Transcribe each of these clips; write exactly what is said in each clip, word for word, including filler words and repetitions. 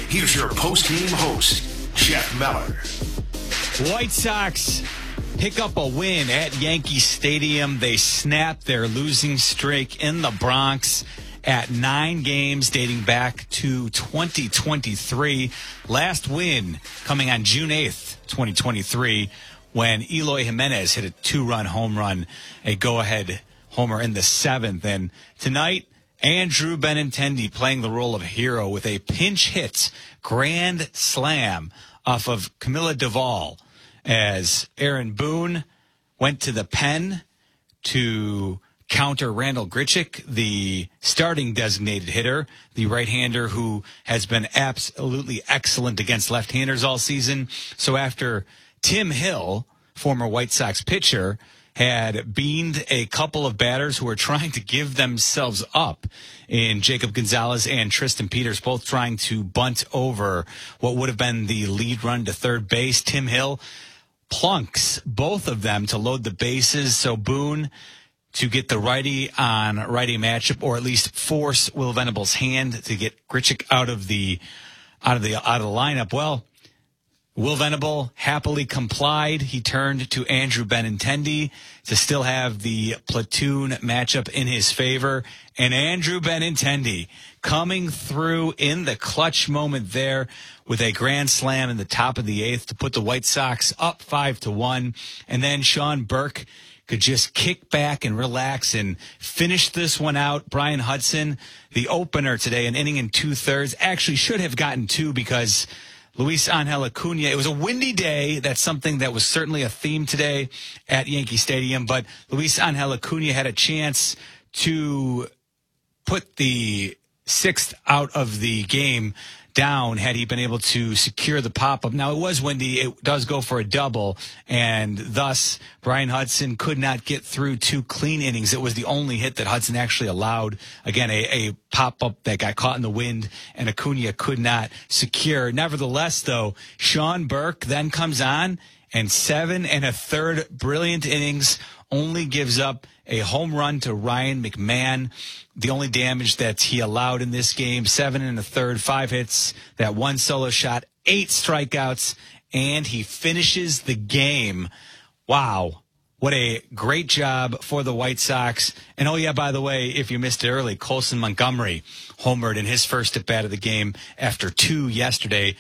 here's your post-game host, Jeff Meller. White Sox pick up a win at Yankee Stadium. They snap their losing streak in the Bronx at nine games dating back to twenty twenty-three. Last win coming on June eighth, twenty twenty-three, when Eloy Jimenez hit a two-run home run, a go-ahead homer in the seventh. And tonight, Andrew Benintendi playing the role of hero with a pinch hit grand slam off of Camilla Duvall as Aaron Boone went to the pen to counter Randal Grichuk, the starting designated hitter, the right-hander who has been absolutely excellent against left-handers all season. So after Tim Hill, former White Sox pitcher, had beamed a couple of batters who were trying to give themselves up in Jacob Gonzalez and Tristan Peters, both trying to bunt over what would have been the lead run to third base. Tim Hill plunks both of them to load the bases, so Boone to get the righty on righty matchup, or at least force Will Venable's hand to get Grichuk out of the out of the out of the lineup. Well, Will Venable happily complied. He turned to Andrew Benintendi to still have the platoon matchup in his favor. And Andrew Benintendi coming through in the clutch moment there with a grand slam in the top of the eighth to put the White Sox up five to one. And then Sean Burke could just kick back and relax and finish this one out. Brian Hudson, the opener today, an inning and two-thirds, actually should have gotten two because Luis Angel Acuna, it was a windy day. That's something that was certainly a theme today at Yankee Stadium. But Luis Angel Acuna had a chance to put the sixth out of the game down had he been able to secure the pop-up. Now, it was windy. It does go for a double, and thus Brian Hudson could not get through two clean innings. It was the only hit that Hudson actually allowed. Again, a, a pop-up that got caught in the wind, and Acuna could not secure. Nevertheless, though, Sean Burke then comes on, and seven and a third brilliant innings, only gives up a home run to Ryan McMahon. The only damage that he allowed in this game, seven and a third, five hits, that one solo shot, eight strikeouts, and he finishes the game. Wow. What a great job for the White Sox. And oh yeah, by the way, if you missed it early, Colson Montgomery homered in his first at bat of the game after two yesterday.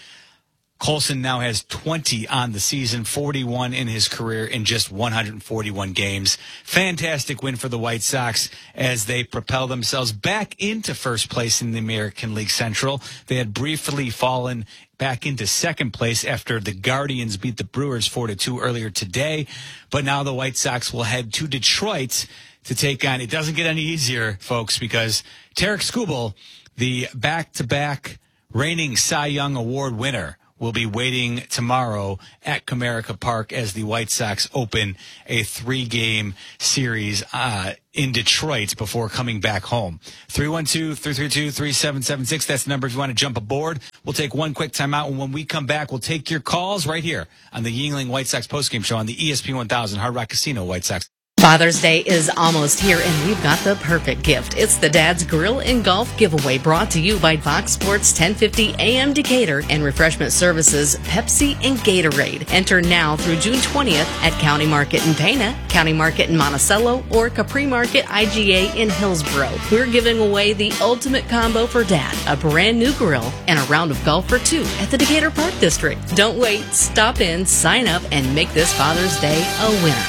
Colson now has twenty on the season, forty-one in his career in just one hundred forty-one games. Fantastic win for the White Sox as they propel themselves back into first place in the American League Central. They had briefly fallen back into second place after the Guardians beat the Brewers four to two earlier today. But now the White Sox will head to Detroit to take on, it doesn't get any easier, folks, because Tarik Skubal, the back-to-back reigning Cy Young Award winner, will be waiting tomorrow at Comerica Park as the White Sox open a three-game series uh, in Detroit before coming back home. three one two, three three two, three seven seven six. That's the number if you want to jump aboard. We'll take one quick timeout, and when we come back, we'll take your calls right here on the Yuengling White Sox postgame show on the E S P one thousand Hard Rock Casino White Sox. Father's Day is almost here, and we've got the perfect gift. It's the Dad's Grill and Golf giveaway, brought to you by Fox Sports ten fifty A M Decatur and Refreshment Services, Pepsi and Gatorade. Enter now through June twentieth at County Market in Pana, County Market in Monticello, or Capri Market I G A in Hillsboro. We're giving away the ultimate combo for Dad, a brand new grill and a round of golf for two at the Decatur Park District. Don't wait. Stop in, sign up, and make this Father's Day a winner.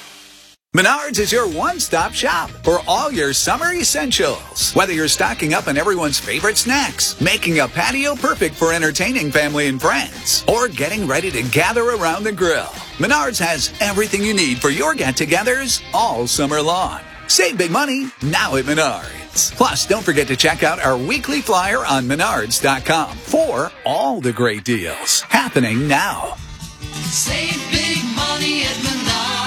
Menards is your one-stop shop for all your summer essentials. Whether you're stocking up on everyone's favorite snacks, making a patio perfect for entertaining family and friends, or getting ready to gather around the grill, Menards has everything you need for your get-togethers all summer long. Save big money now at Menards. Plus, don't forget to check out our weekly flyer on menards dot com for all the great deals happening now. Save big money at Menards.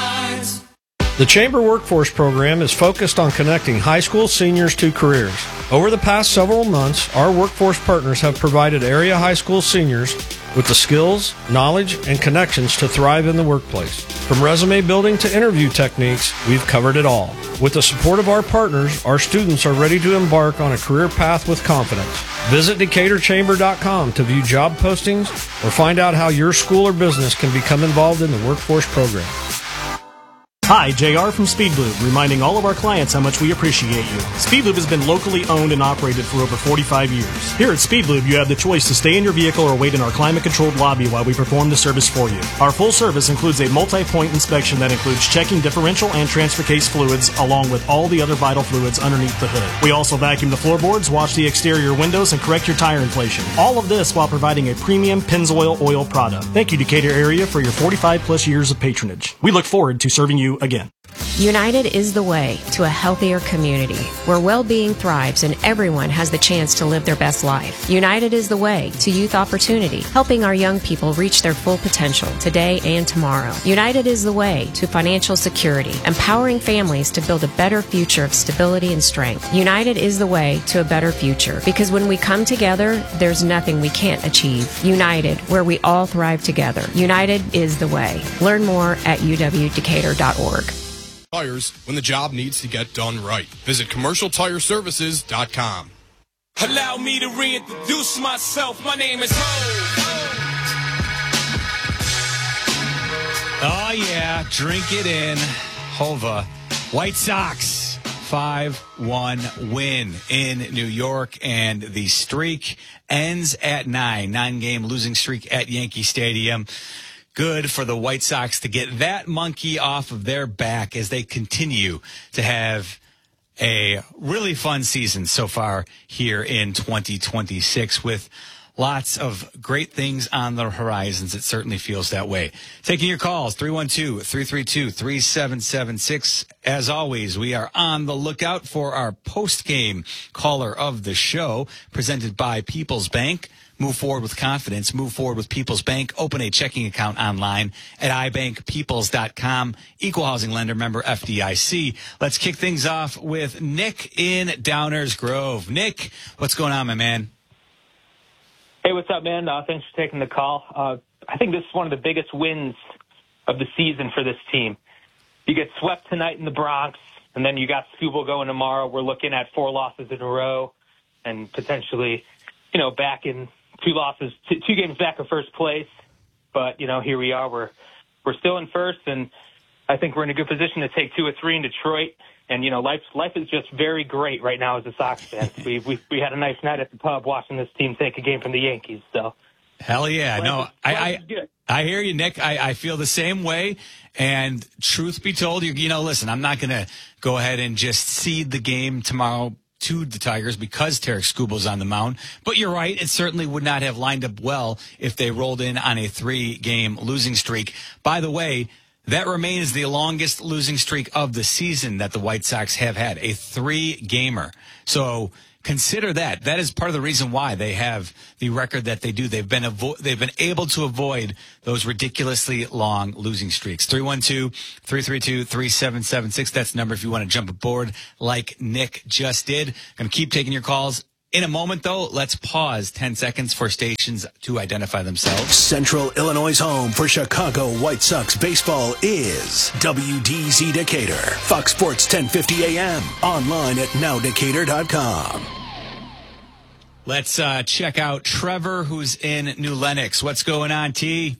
The Chamber Workforce Program is focused on connecting high school seniors to careers. Over the past several months, our workforce partners have provided area high school seniors with the skills, knowledge, and connections to thrive in the workplace. From resume building to interview techniques, we've covered it all. With the support of our partners, our students are ready to embark on a career path with confidence. Visit Decatur Chamber dot com to view job postings or find out how your school or business can become involved in the workforce program. Hi, J R from Speedlube, reminding all of our clients how much we appreciate you. Speedlube has been locally owned and operated for over forty-five years. Here at Speedlube, you have the choice to stay in your vehicle or wait in our climate-controlled lobby while we perform the service for you. Our full service includes a multi-point inspection that includes checking differential and transfer case fluids, along with all the other vital fluids underneath the hood. We also vacuum the floorboards, wash the exterior windows, and correct your tire inflation. All of this while providing a premium Pennzoil oil product. Thank you, Decatur area, for your forty-five plus years of patronage. We look forward to serving you again. United is the way to a healthier community where well-being thrives and everyone has the chance to live their best life. United is the way to youth opportunity, helping our young people reach their full potential today and tomorrow. United is the way to financial security, empowering families to build a better future of stability and strength. United is the way to a better future because when we come together, there's nothing we can't achieve. United, where we all thrive together. United is the way. Learn more at u w decatur dot org. Tires when the job needs to get done right. Visit commercial tire services dot com. Allow me to reintroduce myself. My name is Ho. Oh, yeah. Drink it in. Hova. White Sox. five one win in New York, and the streak ends at nine. Nine-game losing streak at Yankee Stadium. Good for the White Sox to get that monkey off of their back as they continue to have a really fun season so far here in twenty twenty-six with lots of great things on the horizons. It certainly feels that way. Taking your calls, three one two, three three two, three seven seven six. As always, we are on the lookout for our post-game caller of the show, presented by People's Bank. Move forward with confidence. Move forward with People's Bank. Open a checking account online at i bank peoples dot com. Equal housing lender, member F D I C. Let's kick things off with Nick in Downers Grove. Nick, what's going on, my man? Hey, what's up, man? Uh, thanks for taking the call. Uh, I think this is one of the biggest wins of the season for this team. You get swept tonight in the Bronx, and then you got Schuylkill going tomorrow. We're looking at four losses in a row and potentially, you know, back in two losses, two, two games back of first place. But, you know, here we are. We're we're still in first, and I think we're in a good position to take two or three in Detroit. And, you know, life life is just very great right now as a Sox fan. we, we we had a nice night at the pub watching this team take a game from the Yankees. So, hell yeah. life No, is, I I, I, I hear you, Nick. I, I feel the same way. And truth be told, you, you know, listen, I'm not going to go ahead and just cede the game tomorrow to the Tigers because Tarek Skubal's on the mound. But you're right, it certainly would not have lined up well if they rolled in on a three-game losing streak. By the way, that remains the longest losing streak of the season that the White Sox have had, a three-gamer. So consider that. That is part of the reason why they have the record that they do. They've been avo- they've been able to avoid those ridiculously long losing streaks. three one two, three three two, three seven seven six. That's the number if you want to jump aboard like Nick just did. Going to keep taking your calls. In a moment, though, let's pause ten seconds for stations to identify themselves. Central Illinois' home for Chicago White Sox baseball is W D Z Decatur. Fox Sports ten fifty A M. Online at now decatur dot com. Let's uh, check out Trevor, who's in New Lenox. What's going on, T?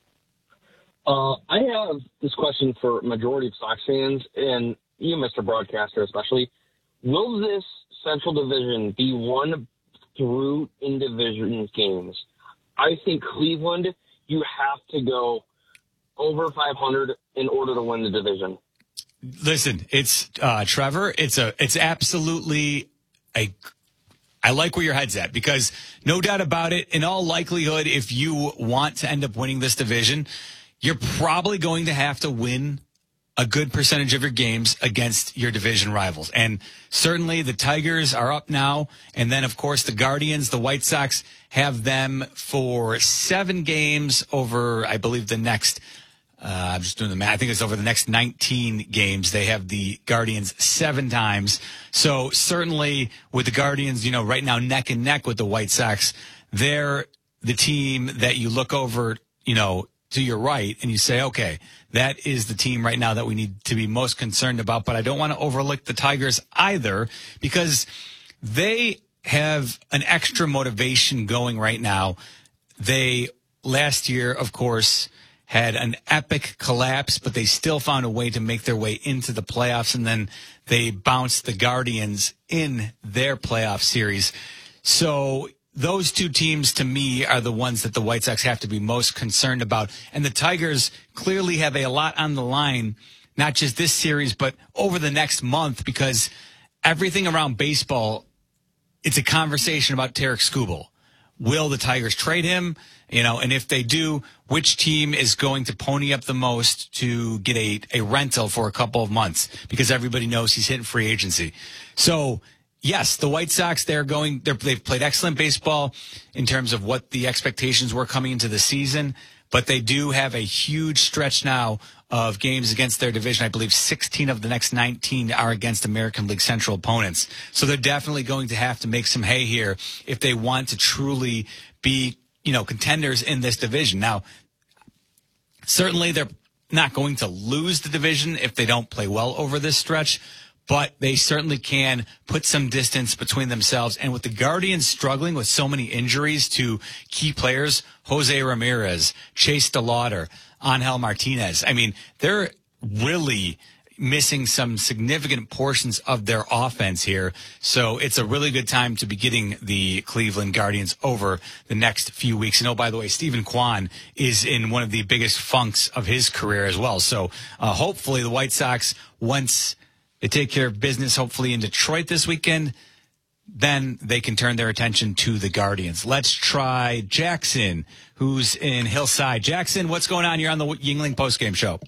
Uh, I have this question for majority of Sox fans, and you, Mister Broadcaster, especially. Will this Central Division be won through in-division games? I think Cleveland, you have to go over five hundred in order to win the division. Listen, it's uh, Trevor. It's a. It's absolutely a. I like where your head's at because no doubt about it, in all likelihood, if you want to end up winning this division, you're probably going to have to win a good percentage of your games against your division rivals. And certainly the Tigers are up now. And then, of course, the Guardians, the White Sox have them for seven games over, I believe, the next Uh, I'm just doing the math. I think it's over the next nineteen games. They have the Guardians seven times. So certainly with the Guardians, you know, right now neck and neck with the White Sox, they're the team that you look over, you know, to your right and you say, okay, that is the team right now that we need to be most concerned about. But I don't want to overlook the Tigers either, because they have an extra motivation going right now. They, last year, of course, had an epic collapse, but they still found a way to make their way into the playoffs, and then they bounced the Guardians in their playoff series. So those two teams, to me, are the ones that the White Sox have to be most concerned about. And the Tigers clearly have a lot on the line, not just this series, but over the next month, because everything around baseball, it's a conversation about Tarik Skubal. Will the Tigers trade him? You know, and if they do, which team is going to pony up the most to get a, a rental for a couple of months? Because everybody knows he's hitting free agency. So, yes, the White Sox, they're going, they're, they've played excellent baseball in terms of what the expectations were coming into the season, but they do have a huge stretch now of games against their division. I believe sixteen of the next nineteen are against American League Central opponents. So they're definitely going to have to make some hay here if they want to truly be, you know, contenders in this division. Now, certainly they're not going to lose the division if they don't play well over this stretch, but they certainly can put some distance between themselves. And with the Guardians struggling with so many injuries to key players, Jose Ramirez, Chase DeLauder, Angel Martinez, I mean, they're really missing some significant portions of their offense here. So it's a really good time to be getting the Cleveland Guardians over the next few weeks. And oh, by the way, Stephen Kwan is in one of the biggest funks of his career as well. So uh, hopefully the White Sox, once they take care of business, hopefully in Detroit this weekend, then they can turn their attention to the Guardians. Let's try Jackson, who's in Hillside. Jackson, what's going on? You're on the Yingling postgame show.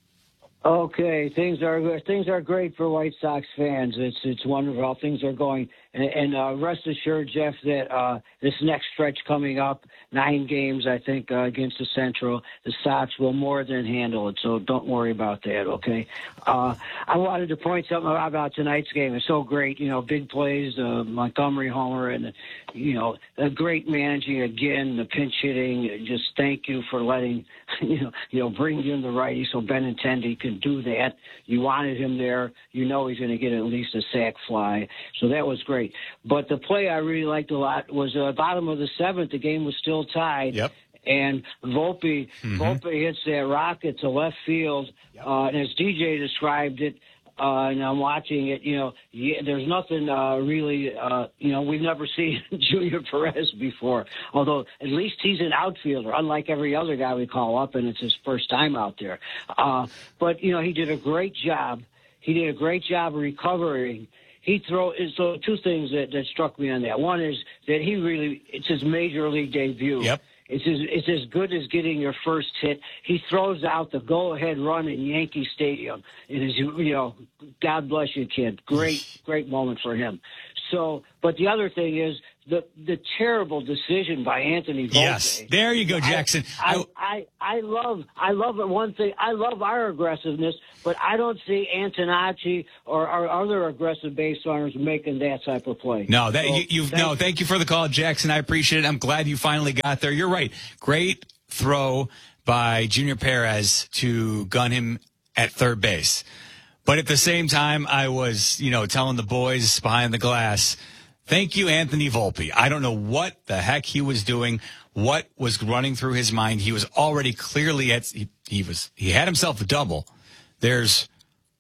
Okay, things are things are great for White Sox fans. It's it's wonderful how things are going, and, and uh, rest assured, Jeff, that uh, this next stretch coming up, nine games, I think, uh, against the Central, the Sox will more than handle it. So don't worry about that. Okay, uh, I wanted to point something about tonight's game. It's so great, you know, big plays, uh, Montgomery homer, and you know, a great managing again, the pinch hitting. Just thank you for letting you know you know bring in the righty so Benintendi can do that. You wanted him there. You know he's going to get at least a sac fly. So that was great. But the play I really liked a lot was uh, bottom of the seventh. The game was still tied. Yep. And Volpe, mm-hmm. Volpe hits that rocket to left field. Yep. Uh, and as D J described it, uh, and I'm watching it, you know, yeah, there's nothing uh, really, uh, you know, we've never seen Junior Perez before, although at least he's an outfielder, unlike every other guy we call up, and it's his first time out there. Uh, but, you know, he did a great job. He did a great job of recovering. He throw so two things that, that struck me on that. One is that he really, it's his major league debut. Yep. It's as, it's as good as getting your first hit. He throws out the go-ahead run in Yankee Stadium. It is, you know, God bless you, kid. Great, great moment for him. So, but the other thing is the the terrible decision by Anthony Volpe. Yes, there you go, Jackson. I, I, I, I love I love it. One thing, I love our aggressiveness, but I don't see Antonacci or our other aggressive base runners making that type of play. No, that so, you, you've no. Thank you for the call, Jackson. I appreciate it. I'm glad you finally got there. You're right. Great throw by Junior Perez to gun him at third base. But at the same time, I was, you know, telling the boys behind the glass, thank you, Anthony Volpe. I don't know what the heck he was doing, what was running through his mind. He was already clearly at, he, he was, he had himself a double. There's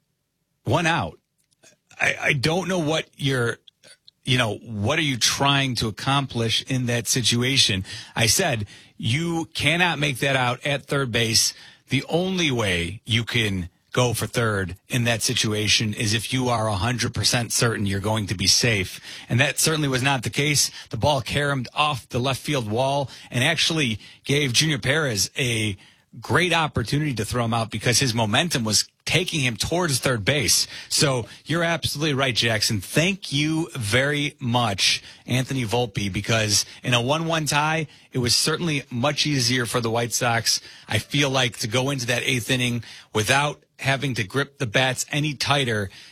one out. I, I don't know what you're, you know, what are you trying to accomplish in that situation? I said, you cannot make that out at third base. The only way you can go for third in that situation is if you are one hundred percent certain you're going to be safe. And that certainly was not the case. The ball caromed off the left field wall and actually gave Junior Perez a great opportunity to throw him out because his momentum was taking him towards third base. So you're absolutely right, Jackson. Thank you very much, Anthony Volpe, because in a one one tie, it was certainly much easier for the White Sox, I feel like, to go into that eighth inning without having to grip the bats any tighter.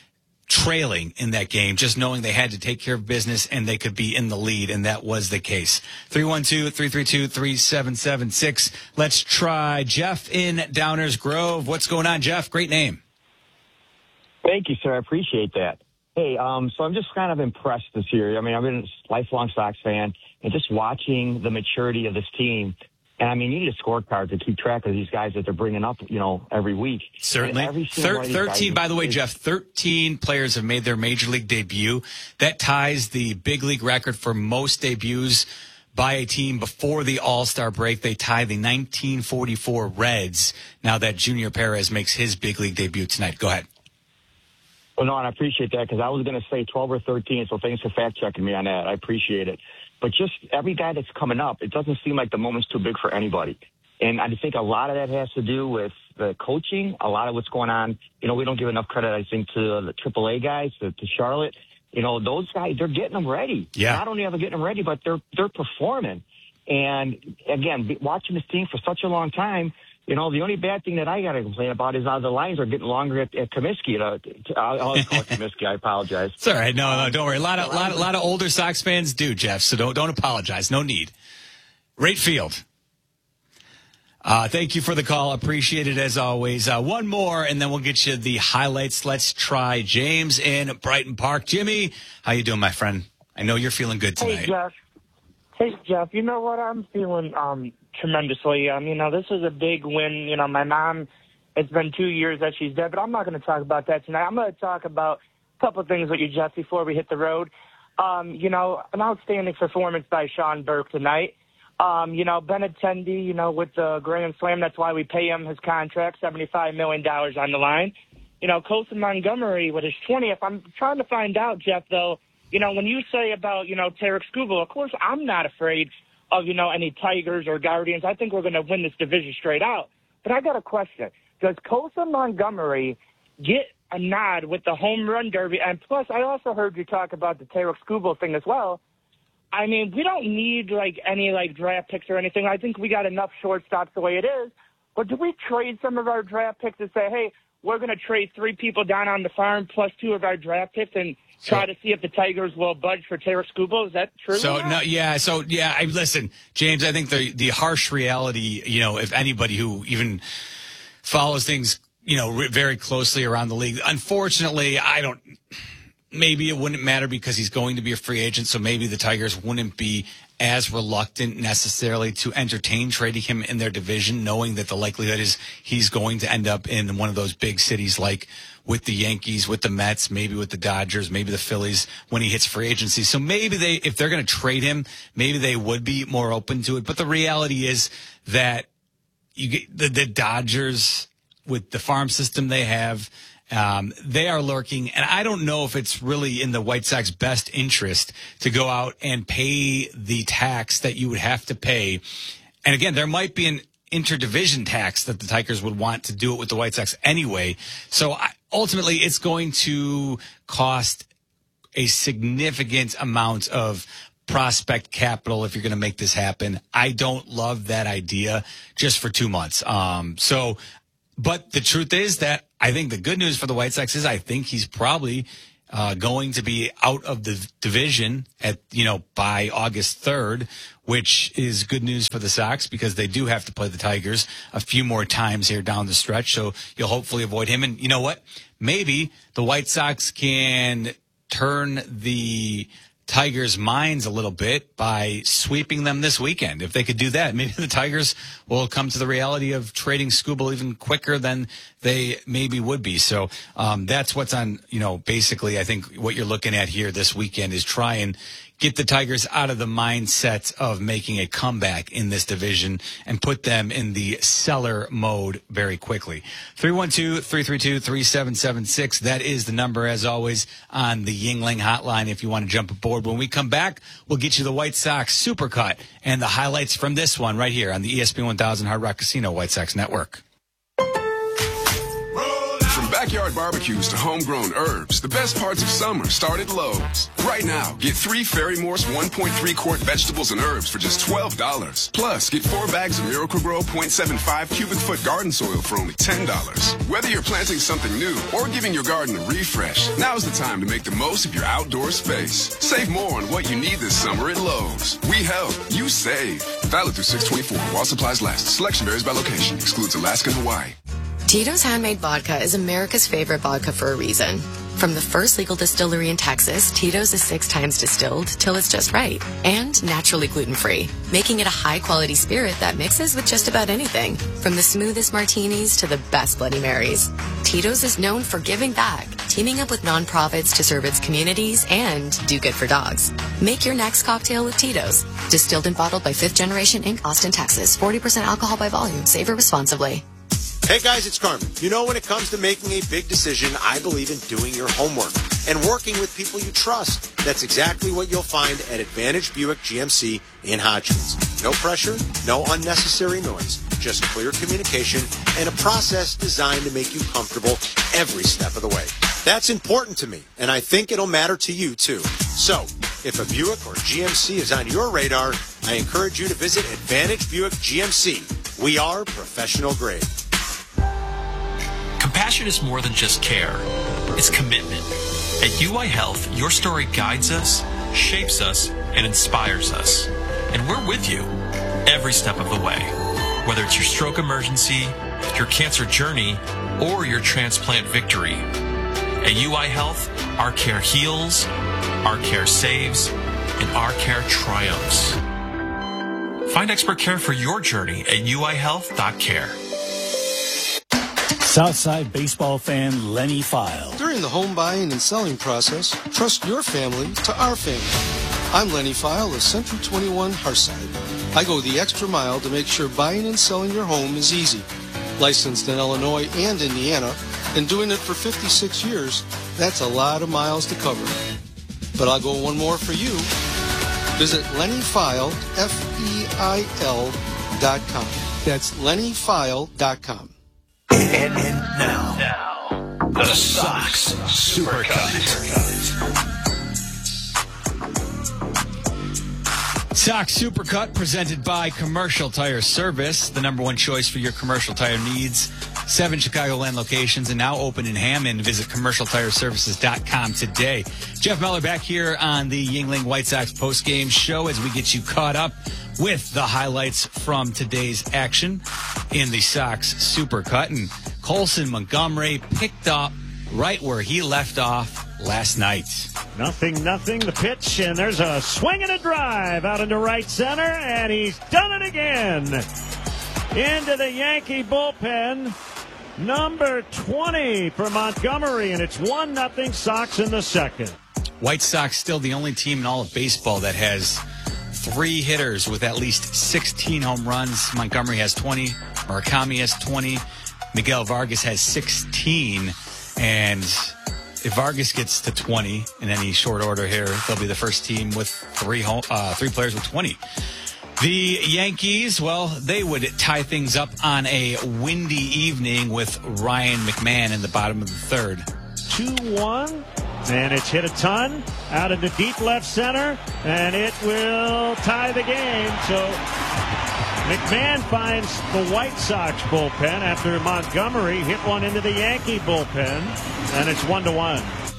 trailing in that game, just knowing they had to take care of business and they could be in the lead, and that was the case. three one two, three three two, three seven seven six. Let's try Jeff in Downers Grove. What's going on, Jeff? Great name. Thank you, sir. I appreciate that. Hey, um, so I'm just kind of impressed this year. I mean, I've been a lifelong Sox fan, and just watching the maturity of this team. And, I mean, you need a scorecard to keep track of these guys that they're bringing up, you know, every week. Certainly. Every Thir- thirteen, by the way, Jeff, thirteen players have made their major league debut. That ties the big league record for most debuts by a team before the All-Star break. They tie the nineteen forty-four Reds now that Junior Perez makes his big league debut tonight. Go ahead. Well, no, and I appreciate that because I was going to say twelve or thirteen, so thanks for fact-checking me on that. I appreciate it. But just every guy that's coming up, it doesn't seem like the moment's too big for anybody. And I think a lot of that has to do with the coaching, a lot of what's going on. You know, we don't give enough credit, I think, to the triple A guys, to, to Charlotte. You know, those guys, they're getting them ready. Yeah. Not only are they getting them ready, but they're they're performing. And, again, watching this team for such a long time, you know, the only bad thing that I got to complain about is uh, the lines are getting longer at, at Comiskey. Uh, I'll, I'll call it Comiskey. I apologize. It's all right. No, no, don't worry. A lot of, lot, lot of older Sox fans do, Jeff, so don't, don't apologize. No need. Right field. Uh, thank you for the call. Appreciate it as always. Uh, one more, and then we'll get you the highlights. Let's try James in Brighton Park. Jimmy, how you doing, my friend? I know you're feeling good tonight. Hey, Jeff. Hey, Jeff. You know what? I'm feeling um, tremendously. Um, you know, this is a big win. You know, my mom, it's been two years that she's dead, but I'm not going to talk about that tonight. I'm going to talk about a couple of things with you, Jeff, before we hit the road. Um, you know, an outstanding performance by Sean Burke tonight. Um, you know, Benintendi, you know, with the Grand Slam, that's why we pay him his contract, seventy-five million dollars on the line. You know, Colson Montgomery with his twentieth. I'm trying to find out, Jeff, though, you know, when you say about, you know, Tarek Skubal, of course, I'm not afraid of, you know, any Tigers or Guardians. I think we're going to win this division straight out. But I got a question. Does Colson Montgomery get a nod with the home run derby? And plus, I also heard you talk about the Tarek Skubal thing as well. I mean, we don't need, like, any, like, draft picks or anything. I think we got enough shortstops the way it is. But do we trade some of our draft picks and say, hey, we're going to trade three people down on the farm plus two of our draft picks and try so, to see if the Tigers will budge for Tarek Skubal? Is that true? So, no, yeah, so, yeah, I, listen, James, I think the the harsh reality, you know, if anybody who even follows things, you know, re- very closely around the league, unfortunately, I don't – maybe it wouldn't matter because he's going to be a free agent, so maybe the Tigers wouldn't be as reluctant necessarily to entertain trading him in their division, knowing that the likelihood is he's going to end up in one of those big cities like with the Yankees, with the Mets, maybe with the Dodgers, maybe the Phillies when he hits free agency. So maybe they, if they're going to trade him, maybe they would be more open to it. But the reality is that you get the, the Dodgers with the farm system they have, Um, they are lurking, and I don't know if it's really in the White Sox best interest to go out and pay the tax that you would have to pay. And again, there might be an interdivision tax that the Tigers would want to do it with the White Sox anyway. So I, ultimately, it's going to cost a significant amount of prospect capital if you're going to make this happen. I don't love that idea just for two months. Um, so, but the truth is that I think the good news for the White Sox is I think he's probably uh, going to be out of the division at, you know, by August third, which is good news for the Sox because they do have to play the Tigers a few more times here down the stretch. So you'll hopefully avoid him. And you know what? Maybe the White Sox can turn the Tigers' minds a little bit by sweeping them this weekend. If they could do that, maybe the Tigers will come to the reality of trading Skubal even quicker than they maybe would be. So um, that's what's on, you know, basically I think what you're looking at here this weekend is try and get the Tigers out of the mindset of making a comeback in this division and put them in the seller mode very quickly. three one two, three three two, three seven seven six. That is the number, as always, on the Yingling hotline if you want to jump aboard. When we come back, we'll get you the White Sox Supercut and the highlights from this one right here on the E S P N one thousand Hard Rock Casino White Sox Network. From From backyard barbecues to homegrown herbs, the best parts of summer start at Lowe's. Right now, get three Fairy Morse one point three quart vegetables and herbs for just twelve dollars. Plus, get four bags of Miracle Grow point seven five cubic foot garden soil for only ten dollars. Whether you're planting something new or giving your garden a refresh, now's the time to make the most of your outdoor space. Save more on what you need this summer at Lowe's. We help, you save. Valid through six twenty-four while supplies last. Selection varies by location. Excludes Alaska and Hawaii. Tito's Handmade Vodka is America's favorite vodka for a reason. From the first legal distillery in Texas, Tito's is six times distilled till it's just right. And naturally gluten-free, making it a high-quality spirit that mixes with just about anything. From the smoothest martinis to the best Bloody Marys. Tito's is known for giving back, teaming up with nonprofits to serve its communities and do good for dogs. Make your next cocktail with Tito's. Distilled and bottled by Fifth Generation Incorporated, Austin, Texas. forty percent alcohol by volume. Savor responsibly. Hey guys, it's Carmen. You know, when it comes to making a big decision, I believe in doing your homework and working with people you trust. That's exactly what you'll find at Advantage Buick G M C in Hodgkins. No pressure, no unnecessary noise, just clear communication and a process designed to make you comfortable every step of the way. That's important to me, and I think it'll matter to you too. So, if a Buick or G M C is on your radar, I encourage you to visit Advantage Buick G M C. We are professional grade. Compassion is more than just care. It's commitment. At U I Health, your story guides us, shapes us, and inspires us. And we're with you every step of the way. Whether it's your stroke emergency, your cancer journey, or your transplant victory. At U I Health, our care heals, our care saves, and our care triumphs. Find expert care for your journey at U I health dot care. Southside baseball fan Lenny File. During the home buying and selling process, trust your family to our family. I'm Lenny File of Century twenty-one Hearthside. I go the extra mile to make sure buying and selling your home is easy. Licensed in Illinois and Indiana, and doing it for fifty-six years, that's a lot of miles to cover. But I'll go one more for you. Visit Lenny File, F E I L dot com. That's Lenny File dot com. And, and now, now, the Sox Supercut. Sox Supercut presented by Commercial Tire Service, the number one choice for your commercial tire needs. Seven Chicagoland locations and now open in Hammond. Visit commercial tire services dot com today. Jeff Meller back here on the Yuengling White Sox postgame show as we get you caught up with the highlights from today's action in the Sox Supercut. And Colson Montgomery picked up right where he left off last night. Nothing, nothing. The pitch, and there's a swing and a drive out into right center, and he's done it again. Into the Yankee bullpen. Number twenty for Montgomery, and it's one nothing Sox in the second. White Sox still the only team in all of baseball that has three hitters with at least sixteen home runs. Montgomery has twenty. Murakami has twenty. Miguel Vargas has sixteen. And if Vargas gets to twenty in any short order here, they'll be the first team with three home, uh, three players with twenty. The Yankees, well, they would tie things up on a windy evening with Ryan McMahon in the bottom of the third. two one, and it's hit a ton out into deep left center, and it will tie the game. So McMahon finds the White Sox bullpen after Montgomery hit one into the Yankee bullpen, and it's one to one.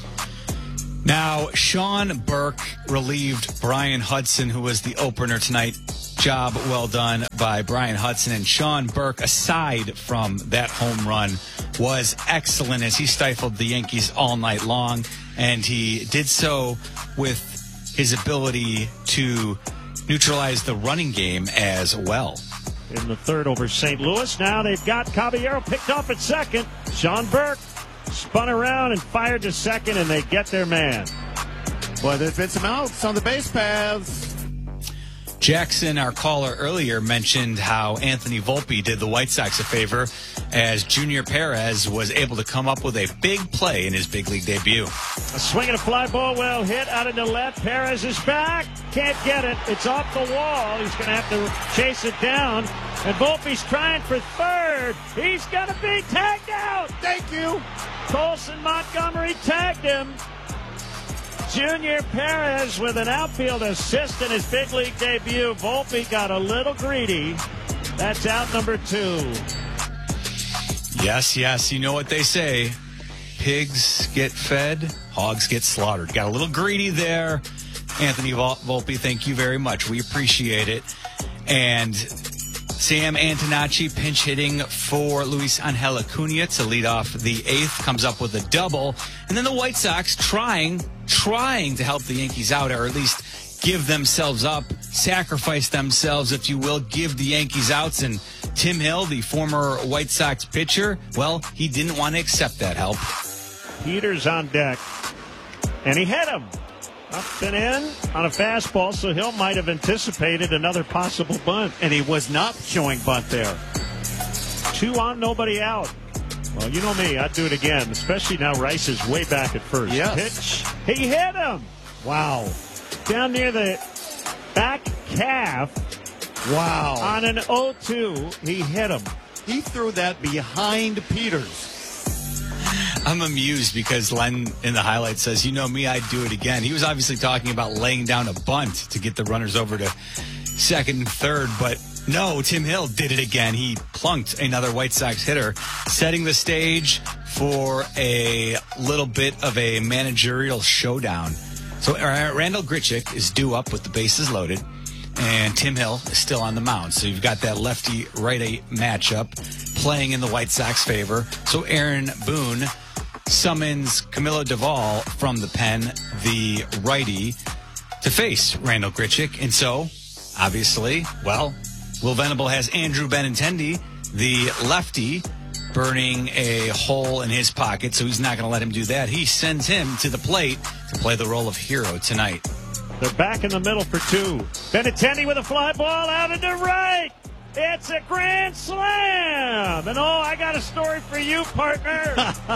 Now, Sean Burke relieved Brian Hudson, who was the opener tonight. Job well done by Brian Hudson. And Sean Burke, aside from that home run, was excellent as he stifled the Yankees all night long. And he did so with his ability to neutralize the running game as well. In the third over Saint Louis. Now they've got Caballero picked off at second. Sean Burke spun around and fired to second, and they get their man. Boy, there's been some outs on the base paths. Jackson, our caller earlier, mentioned how Anthony Volpe did the White Sox a favor as Junior Perez was able to come up with a big play in his big league debut. A swing and a fly ball well hit out into left. Perez is back. Can't get it. It's off the wall. He's going to have to chase it down. And Volpe's trying for third. He's going to be tagged out. Thank you. Colson Montgomery tagged him. Junior Perez with an outfield assist in his big league debut. Volpe got a little greedy. That's out number two. Yes, yes. You know what they say. Pigs get fed, hogs get slaughtered. Got a little greedy there. Anthony Vol- Volpe, thank you very much. We appreciate it. And Sam Antonacci pinch hitting for Luis Angel Acuna to lead off the eighth, comes up with a double. And then the White Sox trying, trying to help the Yankees out, or at least give themselves up, sacrifice themselves, if you will, give the Yankees outs. And Tim Hill, the former White Sox pitcher, well, he didn't want to accept that help. Peters on deck, and he hit him. Up and in on a fastball, so Hill might have anticipated another possible bunt. And he was not showing bunt there. Two on, nobody out. Well, you know me, I'd do it again, especially now Rice is way back at first. Yes. Pitch. He hit him. Wow. Down near the back calf. Wow. On an oh two, he hit him. He threw that behind Peters. I'm amused because Len in the highlight says, you know me, I'd do it again. He was obviously talking about laying down a bunt to get the runners over to second and third. But no, Tim Hill did it again. He plunked another White Sox hitter, setting the stage for a little bit of a managerial showdown. So uh, Randall Grichuk is due up with the bases loaded, and Tim Hill is still on the mound. So you've got that lefty-righty matchup playing in the White Sox favor. So Aaron Boone summons Camilo Doval from the pen, the righty, to face Randall Grichuk. And so, obviously, well, Will Venable has Andrew Benintendi, the lefty, burning a hole in his pocket, so he's not going to let him do that. He sends him to the plate to play the role of hero tonight. They're back in the middle for two. Benintendi with a fly ball out into right. It's a grand slam. And, oh, I got a story for you, partner.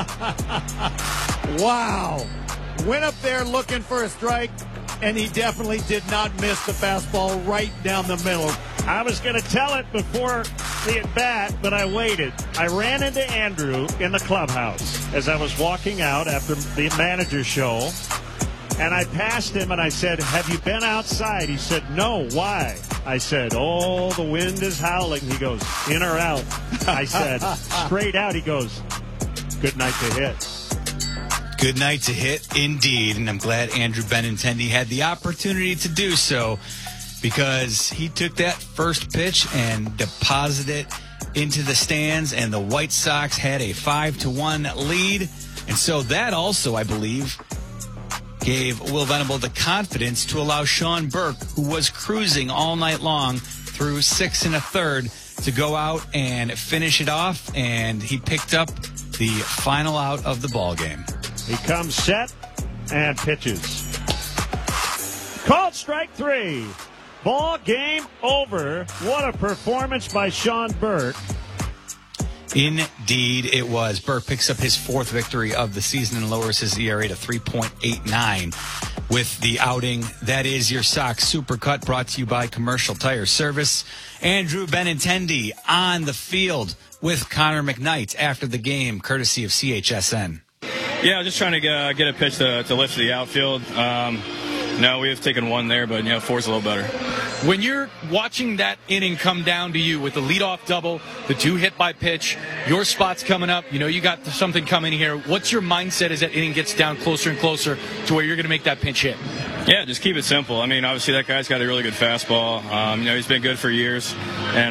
Wow. Went up there looking for a strike, and he definitely did not miss the fastball right down the middle. I was going to tell it before the at-bat, but I waited. I ran into Andrew in the clubhouse as I was walking out after the manager show. And I passed him and I said, have you been outside? He said, no, why? I said, oh, the wind is howling. He goes, in or out? I said, straight out. He goes, good night to hit. Good night to hit, indeed. And I'm glad Andrew Benintendi had the opportunity to do so, because he took that first pitch and deposited it into the stands, and the White Sox had a five to one lead. And so that also, I believe, gave Will Venable the confidence to allow Sean Burke, who was cruising all night long through six and a third, to go out and finish it off, and he picked up the final out of the ball game. He comes set and pitches. Called strike three. Ball game over. What a performance by Sean Burke. Indeed, it was. Burke picks up his fourth victory of the season and lowers his E R A to three point eight nine with the outing. That is your Sox Supercut, brought to you by Commercial Tire Service. Andrew Benintendi on the field with Connor McKnight after the game, courtesy of C H S N. Yeah, just trying to uh, get a pitch to, to lift the outfield. Um, no, we have taken one there, but, you know, four's a little better. When you're watching that inning come down to you with the leadoff double, the two hit by pitch, your spot's coming up, you know you got something coming here. What's your mindset as that inning gets down closer and closer to where you're going to make that pinch hit? Yeah, just keep it simple. I mean, obviously that guy's got a really good fastball. Um, you know, he's been good for years. And